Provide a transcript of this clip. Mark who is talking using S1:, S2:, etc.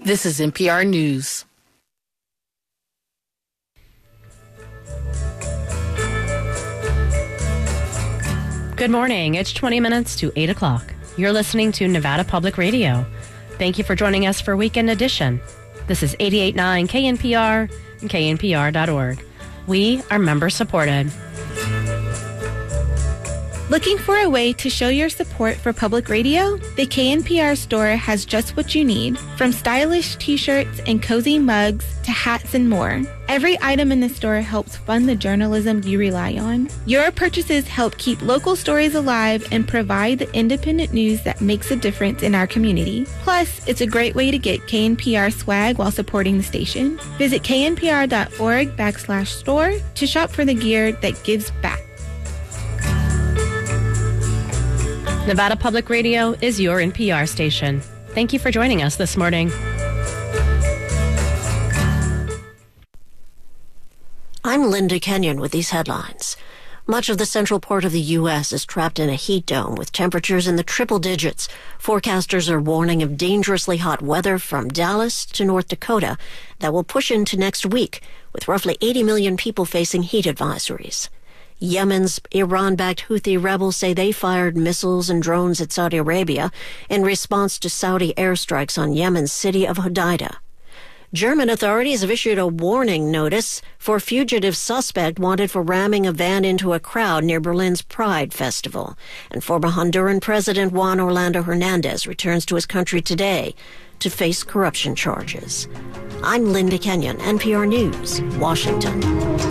S1: This is NPR News.
S2: Good morning. It's 20 minutes to 8 o'clock. You're listening to Nevada Public Radio. Thank you for joining us for Weekend Edition. This is 88.9 KNPR and knpr.org. We are member supported.
S3: Looking for a way to show your support for public radio? The KNPR store has just what you need, from stylish t-shirts and cozy mugs to hats and more. Every item in the store helps fund the journalism you rely on. Your purchases help keep local stories alive and provide the independent news that makes a difference in our community. Plus, it's a great way to get KNPR swag while supporting the station. Visit knpr.org/store to shop for the gear that gives back.
S2: Nevada Public Radio is your NPR station. Thank you for joining us this morning.
S4: I'm Linda Kenyon with these headlines. Much of the central part of the U.S. is trapped in a heat dome with temperatures in the triple digits. Forecasters are warning of dangerously hot weather from Dallas to North Dakota that will push into next week, with roughly 80 million people facing heat advisories. Yemen's Iran-backed Houthi rebels say they fired missiles and drones at Saudi Arabia in response to Saudi airstrikes on Yemen's city of Hodeidah. German authorities have issued a warning notice for a fugitive suspect wanted for ramming a van into a crowd near Berlin's Pride Festival. And former Honduran President Juan Orlando Hernandez returns to his country today to face corruption charges. I'm Linda Kenyon, NPR News, Washington.